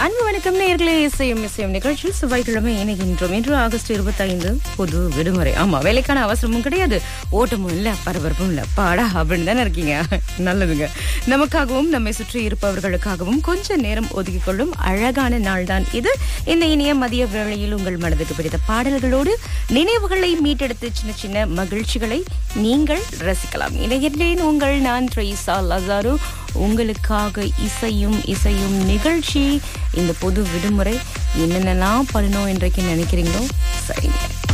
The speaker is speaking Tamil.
அன்பு வணக்கம் நேயர்களே. இசையும் நிகழ்ச்சியில் செவ்வாய்க்கிழமை இணைகின்றோம். இன்று ஆகஸ்ட் 25 பொது விடுமுறை. ஆமா, வேலைக்கான அவசரமும் கிடையாது, ஓட்டமும் இல்ல, பரபரப்பும் இல்ல. பாடா அப்படின்னு தானே இருக்கீங்க. நல்லதுங்க. நமக்காகவும் நம்மை சுற்றி இருப்பவர்களுக்காகவும் கொஞ்ச நேரம் ஒதுக்கிக் கொள்ளும் அழகான நாள் தான் இது. இந்த இனிய மதிய வேளையில் உங்கள் மனதுக்கு பிடித்த பாடல்களோடு நினைவுகளை மீட்டெடுத்து சின்ன சின்ன மகிழ்ச்சிகளை நீங்கள் ரசிக்கலாம். இணைகின்றேன் உங்கள் நான் ட்ரீசா லசாரு. உங்களுக்காக இசையும் நிகழ்ச்சி. இந்த பொது விடுமுறை என்னென்னலாம் பண்ணணும் இன்றைக்கு நினைக்கிறீங்களோ சரிங்க.